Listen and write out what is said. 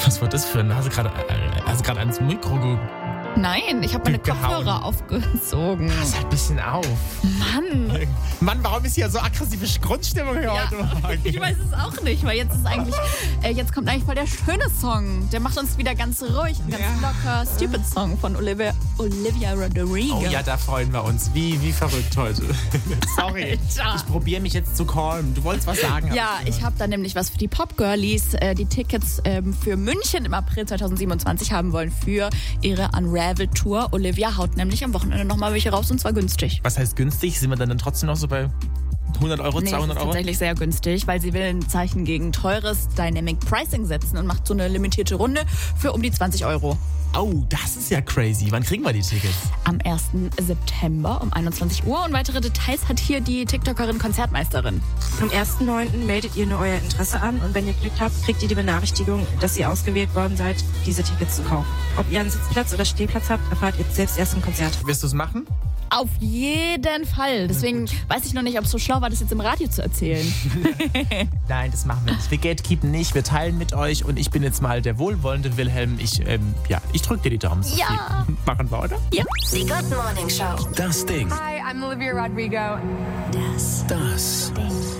Was war das für ein? Hast du gerade ans Mikro Nein, ich habe meine gehauen. Kopfhörer aufgezogen. Pass halt ein bisschen auf. Mann, warum ist hier so aggressive Grundstimmung hier heute Morgen? Ich weiß es auch nicht, weil jetzt kommt eigentlich voll der schöne Song. Der macht uns wieder ganz ruhig und ganz locker. Stupid Song von Olivia Rodrigo. Oh ja, da freuen wir uns. Wie verrückt heute. Sorry, Alter. ich probiere mich jetzt zu calmen. Du wolltest was sagen. Ja, ich habe da nämlich was für die Popgirlies, die Tickets für München im April 2027 haben wollen für ihre Unravel-Tour. Olivia haut nämlich am Wochenende nochmal welche raus und zwar günstig. Was heißt günstig? Sind wir dann trotzdem noch so bei 100 Euro, Nee, 200 das ist Euro? tatsächlich sehr günstig, weil sie will ein Zeichen gegen teures Dynamic Pricing setzen und macht so eine limitierte Runde für um die 20 Euro. Oh, das ist ja crazy. Wann kriegen wir die Tickets? Am 1. September um 21 Uhr und weitere Details hat hier die TikTokerin Konzertmeisterin. Am 1.9. meldet ihr nur euer Interesse an und wenn ihr Glück habt, kriegt ihr die Benachrichtigung, dass ihr ausgewählt worden seid, diese Tickets zu kaufen. Ob ihr einen Sitzplatz oder Stehplatz habt, erfahrt ihr selbst erst im Konzert. Wirst du es machen? Auf jeden Fall. Deswegen weiß ich noch nicht, ob es so schlau war, das jetzt im Radio zu erzählen. Nein, das machen wir nicht. Wir gatekeepen nicht, wir teilen mit euch und ich bin jetzt mal der wohlwollende Wilhelm. Ich drück dir die Daumen. Sophie. Ja. Machen wir, oder? Ja. Die Good Morning Show. Das Ding. Hi, I'm Olivia Rodrigo. Das Das Ding.